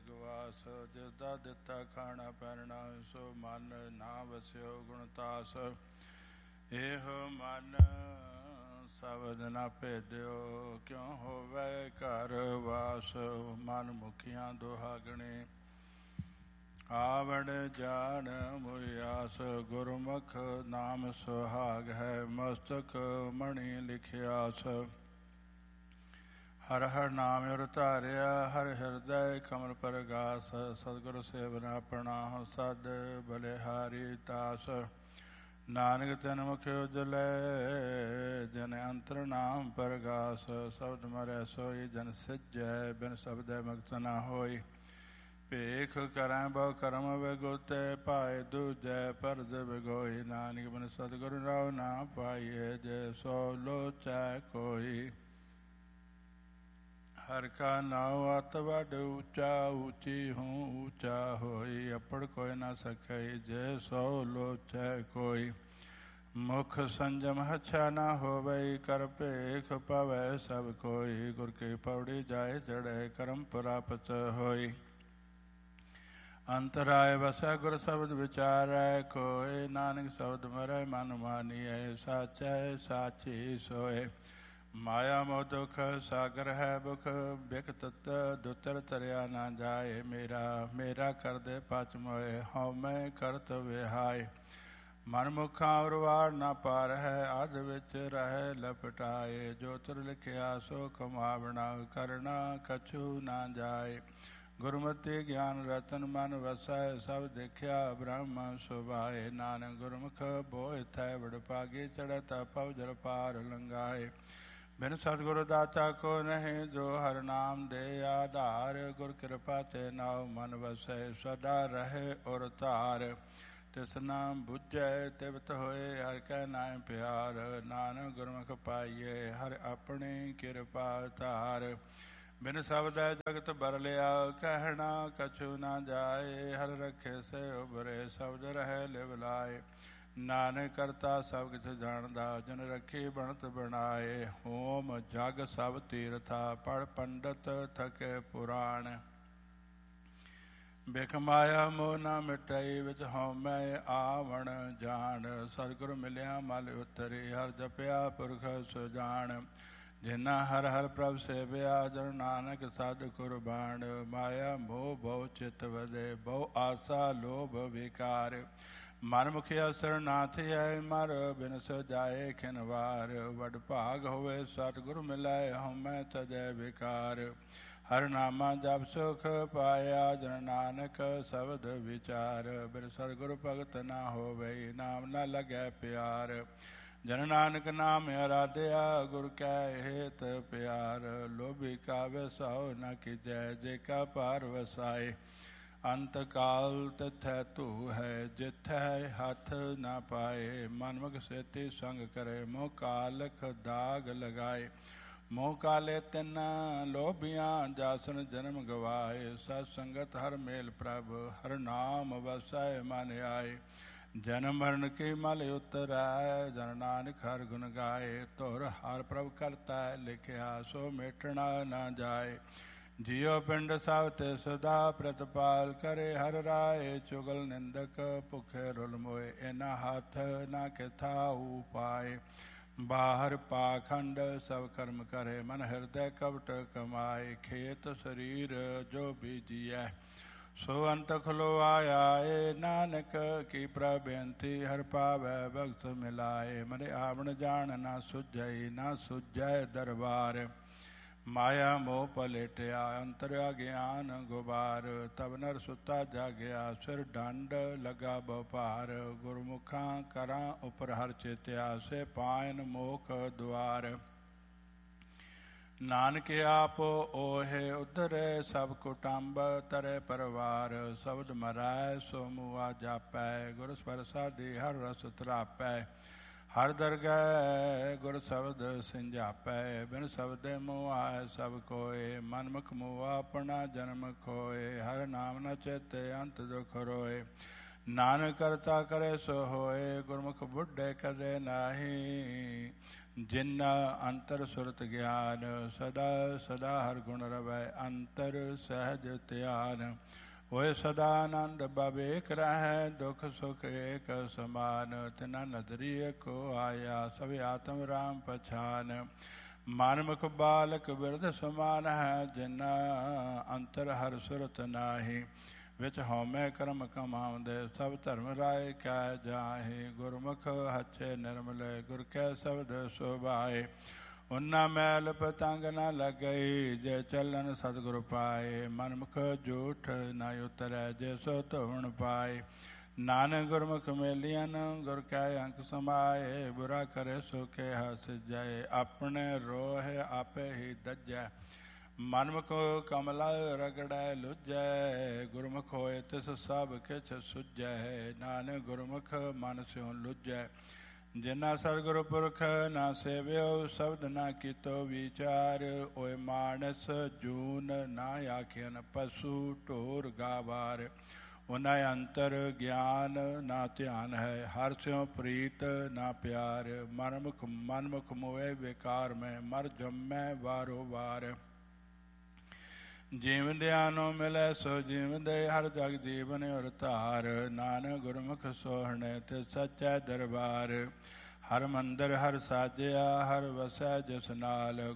ਗਵਾਸ। ਜਿਸਦਾ ਦਿੱਤਾ ਖਾਣਾ ਪਹਿਨਣਾ ਸੋ ਮਨ ਨਾ ਵਸਿਓ ਗੁਣਤਾਸ। ਇਹੋ ਮਨ ਸ਼ਬਦ ਨਾ ਭੇਦਿਓ ਕਿਉ ਹੋਵੇ ਘਰ ਵਾਸ। ਮਨ ਮੁਖੀਆਂ ਦੁਹਾਗਣੇ ਆਵਣ ਜਾਣ ਮੁਆਸ। ਗੁਰਮੁਖ ਨਾਮ ਸੁਹਾਗ ਹੈ ਮਸਤਕ ਮਣਿ ਲਿਖਿਆਸ। ਹਰ ਹਰ ਨਾਮ ਉਰ ਧਾਰਿਆ ਹਰ ਹਿਰਦੈ ਕਮਲ ਪਰਗਾਸ। ਸਤਿਗੁਰ ਸੇਵਨ ਆਪਣਾ ਸਦ ਬਲਿਹਾਰੀ ਤਾਸ। ਨਾਨਕ ਤਨ ਮੁਖ ਉਜਲੇ ਜਨ ਅੰਤਰ ਨਾਮ ਪਰਗਾਸ। ਸ਼ਬਦ ਮਰੈ ਸੋਈ ਜਨ ਸਿਜੈ ਬਿਨ ਸ਼ਬਦੈ ਮੁਕਤ ਨਾ ਹੋਈ। ਭੇਖ ਕਰੈ ਬਹੁ ਕਰਮ ਵਿਗੁਤੇ ਪਾਏ ਦੂਜੈ ਪਰਜ ਵਿਗੋਈ। ਨਾਨਕ ਬਿਨ ਸਤਿਗੁਰ ਰਉ ਨਾ ਪਾਈਏ ਜੇ ਸੋ ਲੋਚੈ ਕੋਈ। ਹਰ ਕਾ ਨਾਉ ਅਤ ਵੱਡ ਉੱਚਾ ਉੱਚੀ ਹੂੰ ਉੱਚਾ ਹੋਈ। ਅਪੜ ਕੋਈ ਨਾ ਸਕਈ ਜੇ ਸੋ ਲੋਚੈ ਕੋਈ। ਮੁਖ ਸੰਜਮ ਹੱਛਾ ਨਾ ਹੋਵੇ ਕਰ ਭੇਖ ਪਵੈ ਸਭ ਕੋਈ। ਗੁਰ ਕੀ ਪੌੜੀ ਜਾਏ ਚੜ੍ਹੇ ਕਰਮ ਪ੍ਰਾਪਤ ਹੋਈ। ਅੰਤਰਾਏ ਵਸੈ ਗੁਰ ਸ਼ਬਦ ਵਿਚਾਰੈ ਕੋਇ। ਨਾਨਕ ਸ਼ਬਦ ਮਰੈ ਮਨ ਮਾਨੀਐ ਸਾਚੈ ਸਾਚੀ ਸੋਏ। ਮਾਇਆ ਮੋਹ ਦੁਖ ਸਾਗਰ ਹੈ ਬੁਖ ਬਿਖ ਤਤ ਦੁਤਰ ਤਰਿਆ ਨਾ ਜਾਏ। ਮੇਰਾ ਮੇਰਾ ਕਰਦੇ ਪਚ ਮੋਏ ਹਉ ਮੈਂ ਕਰਤ ਵਿਹਾਏ। ਮਨ ਮੁਖਾਂ ਉਰਵਾਰ ਨਾ ਪਾਰ ਹੈ ਅਧ ਵਿੱਚ ਰਹਿ ਲਪਟਾਏ। ਜੋ ਤੁਰ ਲਿਖਿਆ ਸੋ ਕਮਾਵਣਾ ਕਰਨਾ ਕਛੂ ਨਾ ਜਾਏ। ਗੁਰਮਤਿ ਗਿਆਨ ਰਤਨ ਮਨ ਵਸੈ ਸਭ ਦੇਖਿਆ ਬ੍ਰਹਮ ਸੁਭਾਏ। ਨਾਨਕ ਗੁਰਮੁਖ ਬੋਇ ਥੈ ਵਡਭਾਗੀ ਚੜ੍ਹਤ ਪਉ ਜਲ ਪਾਰ ਲੰਘਾਏ। ਬਿਨ ਸਤਿਗੁਰ ਦਾਤਾ ਕੋ ਨਹੀਂ ਜੋ ਹਰ ਨਾਮ ਦੇ ਆਧਾਰ। ਗੁਰ ਕਿਰਪਾ ਤੇ ਨਾਉ ਮਨ ਵਸੈ ਸਦਾ ਰਹੇ ਉਰ ਧਾਰ। ਤਿਸ ਨਾਮ ਬੁੱਝੈ ਤਿਵਤ ਹੋਏ ਹਰ ਕੈ ਨਾਮ ਪਿਆਰ। ਨਾਨਕ ਗੁਰਮੁਖ ਪਾਈਏ ਹਰ ਆਪਣੀ ਕਿਰਪਾ ਧਾਰ। ਬਿਨ ਸ਼ਬਦੈ ਜਗਤ ਬਰਲਿਆ ਕਹਿਣਾ ਕਛੂ ਨਾ ਜਾਏ। ਹਰ ਰਖੇ ਸੇ ਉਬਰੇ ਸ਼ਬਦ ਰਹਿ ਲਿਵ ਲਾਏ। ਨਾਨਕ ਕਰਤਾ ਸਭ ਕਿਛ ਜਾਣਦਾ ਜਨ ਰੱਖੀ ਬਣਤ ਬਣਾਏ। ਹੋਮ ਜਗ ਸਭ ਤੀਰਥਾ ਪੜ ਪੰਡਤ ਥਕੇ ਪੁਰਾਣ। ਬਿਖ ਮਾਇਆ ਮੋਹ ਨਾ ਮਿਟਈ ਵਿੱਚ ਹਉਮੈ ਆਵਣ ਜਾਣ। ਸਤਿਗੁਰ ਮਿਲਿਆ ਮਲ ਉਤਰੀ ਹਰ ਜਪਿਆ ਪੁਰਖ ਸੁਜਾਨ। ਜਿਨਾ ਹਰ ਹਰ ਪ੍ਰਭ ਸੇਵਿਆ ਜਨ ਨਾਨਕ ਸਦ ਕੁਰਬਾਨ। ਮਾਇਆ ਮੋਹ ਬਹੁ ਚਿਤ ਵਧੇ ਬਹੁ ਆਸਾ ਲੋਭ ਵਿਕਾਰ। ਮਨ ਮੁਖਿਆ ਸਰਨਾਥ ਹੈ ਮਰ ਬਿਨ ਸਜਾਏ ਖਿਨਵਾਰ। ਵਡ ਭਾਗ ਹੋਵੇ ਸਤਿਗੁਰ ਮਿਲੈ ਹਉਮੈ ਤਜੈ ਵਿਕਾਰ। ਹਰ ਨਾਮਾ ਜਪ ਸੁਖ ਪਾਇਆ ਜਨ ਨਾਨਕ ਸ਼ਬਦ ਵਿਚਾਰ। ਬਿਨ ਸਤਿਗੁਰ ਭਗਤ ਨਾ ਹੋਵੇ ਨਾਮ ਨਾ ਲਗੈ ਪਿਆਰ। ਜਨ ਨਾਨਕ ਨਾਮ ਅਰਾਧਿਆ ਗੁਰ ਕੈ ਹੇਤ ਪਿਆਰ। ਲੋਭੀ ਕਾਵੇ ਸਉ ਨ ਕੀਜੈ ਜੇ ਕਾ ਪਾਰ ਵਸਾਏ। ਅੰਤ ਕਾਲ ਤਿਥੈ ਧੂ ਹੈ ਜਿਥੈ ਹੱਥ ਨਾ ਪਾਏ। ਮਨਮੁਖ ਸੇਤੀ ਸੰਗ ਕਰੇ ਮੋਹ ਕਾਲਖ ਦਾਗ ਲਗਾਏ। ਮੋਹ ਕਾਲੇ ਤਿਨ ਲੋਭੀਆਂ ਜਾਸਨ ਜਨਮ ਗਵਾਏ। ਸਤ ਸੰਗਤ ਹਰ ਮੇਲ ਪ੍ਰਭ ਹਰ ਨਾਮ ਵਸੈ ਮਨ ਆਏ। ਜਨਮ ਮਰਨ ਕੀ ਮਲ ਉਤਰੈ ਜਨ ਨਾਨਕ ਹਰ ਗੁਣ ਗਾਏ। ਧੁਰ ਹਰ ਪ੍ਰਭ ਕਰਤਾ ਲਿਖਿਆ ਸੋ ਮੇਟਣਾ ਨਾ ਜਾਏ। ਜਿਉ ਪਿੰਡ ਸਭ ਤੇ ਸਦਾ ਪ੍ਰਤਪਾਲ ਕਰੇ ਹਰ ਰਾਏ। ਚੁਗਲ ਨਿੰਦਕ ਭੁਖੇ ਰੁਲ ਮੋਏ ਇਨਾ ਹੱਥ ਨਾ ਕਿਥਾਉ ਪਾਏ। ਬਾਹਰ ਪਾਖੰਡ ਸਭ ਕਰਮ ਕਰੇ ਮਨ ਹਿਰਦੈ ਕਪਟ ਕਮਾਏ। ਖੇਤ ਸਰੀਰ ਜੋ ਬੀਜੀਐ ਸੋ ਅੰਤ ਖੁਲਵਾਇਆ ਏ। ਨਾਨਕ ਕੀ ਪ੍ਰਬੇਨਤੀ ਹਰ ਪਾਵੈ ਭਗਤ ਮਿਲਾਏ। ਮਨ ਆਵਣ ਜਾਣ ਨਾ ਸੁਝੈ ਨਾ ਸੁਝੈ ਦਰਬਾਰ। ਮਾਇਆ ਮੋਹ ਪਲੇਟਿਆ ਅੰਤਰ ਅਗਿਆਨ ਗੁਬਾਰ। ਤਬ ਨਰ ਸੁੱਤਾ ਜਾਗਿਆ ਸਿਰ ਡੰਡ ਲਗਾ ਬਪਾਰ। ਗੁਰਮੁਖਾਂ ਕਰਾਂ ਉਪਰ ਹਰ ਚੇਤਿਆ ਸੇ ਪਾਇਨ ਮੋਖ ਦੁਆਰ। ਨਾਨਕ ਆਪ ਓਹੇ ਉਧਰੇ ਸਭ ਕੁਟੰਬ ਤਰੇ ਪਰਵਾਰ। ਸ਼ਬਦ ਮਰੈ ਸੋ ਮੂਆ ਜਾਪੈ ਗੁਰ ਪ੍ਰਸਾਦੀ ਹਰ ਰਸ ਤਰਾਪੈ। ਹਰ ਦਰਗਹਿ ਗੁਰ ਸ਼ਬਦ ਸਿੰਜਾਪੈ। ਬਿਨ ਸ਼ਬਦੇ ਮੁਆਇ ਸਭ ਕੋਏ ਮਨਮੁਖ ਮੁਆ ਆਪਣਾ ਜਨਮ ਖੋਏ। ਹਰ ਨਾਮ ਨ ਚੇਤੇ ਅੰਤ ਦੁਖ ਰੋਏ। ਨਾਨਕ ਕਰਤਾ ਕਰੇ ਸੋ ਹੋਏ ਗੁਰਮੁਖ ਬੁੱਢੇ ਕਦੇ ਨਾਹੀ। ਜਿਨਾ ਅੰਤਰ ਸੁਰਤ ਗਿਆਨ ਸਦਾ ਸਦਾ ਹਰ ਗੁਣ ਰਵੈ ਅੰਤਰ ਸਹਿਜ ਧਿਆਨ ਹੋਏ ਸਦਾ ਆਨੰਦ ਬਵੇਕ ਰਹਿ ਦੁਖ ਸੁਖ ਏਕ ਸਮਾਨ ਤਿਨਾ ਨਦਰੀ ਕੋ ਆਇਆ ਸਭ ਆਤਮ ਰਾਮ ਪਛਾਨ ਮਨਮੁਖ ਬਾਲਕ ਬਿਰਧ ਸਮਾਨ ਹੈ ਜਿਨਾ ਅੰਤਰ ਹਰ ਸੁਰਤ ਨਾਹੀ ਵਿੱਚ ਹਉਮੈ ਕਰਮ ਕਮਾਉਂਦੇ ਸਭ ਧਰਮ ਰਾਏ ਕੈ ਜਾਹੇ ਗੁਰਮੁਖ ਹੱਛੇ ਨਿਰਮਲ ਗੁਰ ਕੈ ਸ਼ਬਦ ਸੁਭਾਏ ਉਨਾ ਮੈਲ ਪਤੰਗ ਨਾ ਲੱਗਈ ਜੇ ਚੱਲਨ ਸਤਿਗੁਰ ਪਾਏ ਮਨਮੁਖ ਝੂਠ ਨਾ ਉਤਰੈ ਜੇ ਸੋ ਧੋਣ ਪਾਏ ਨਾਨਕ ਗੁਰਮੁਖ ਮੇਲੀਆਂ ਗੁਰ ਕੈ ਅੰਕ ਸਮਾਏ ਬੁਰਾ ਕਰੇ ਸੋ ਕੇ ਹਸ ਜਾਏ ਆਪਣੇ ਰੋਹ ਆਪੇ ਹੀ ਦੱਜੈ ਮਨਮੁਖ ਕਮਲਾ ਰਗੜੈ ਲੁਜੈ ਗੁਰਮੁਖ ਹੋਏ ਤਿਸ ਸਭ ਕਿਛ ਸੁਝੈ ਨਾਨਕ ਗੁਰਮੁਖ ਮਨ ਸਿਉ ਲੁਜੈ ਜਿਨਾ ਸਤਿਗੁਰ ਪੁਰਖ ਨਾ ਸੇਵਿਓ ਸ਼ਬਦ ਨਾ ਕੀਤੋ ਵਿਚਾਰ ਓਏ ਮਾਨਸ ਜੂਨ ਨਾ ਆਖਿਆਨ ਪਸ਼ੂ ਢੋਰ ਗਾਵਾਰ ਉਹਨਾਂ ਅੰਤਰ ਗਿਆਨ ਨਾ ਧਿਆਨ ਹੈ ਹਰ ਸਿਉ ਪ੍ਰੀਤ ਨਾ ਪਿਆਰ ਮਨਮੁਖ ਮੋਏ ਵਿਕਾਰ ਮੈਂ ਮਰ ਜੰਮੈ ਵਾਰੋ ਵਾਰ ਜੀਵਦਿਆਂ ਨੂੰ ਮਿਲੈ ਸੋ ਜੀਵਦੇ ਹਰ ਜਗ ਜੀਵਨ ਔਰ ਧਾਰ ਨਾਨਕ ਗੁਰਮੁਖ ਸੋਹਣੇ ਤੇ ਸੱਚੈ ਦਰਬਾਰ ਹਰ ਮੰਦਰ ਹਰ ਸਾਜਿਆ ਹਰ ਵਸੈ ਜਿਸ ਨਾਲ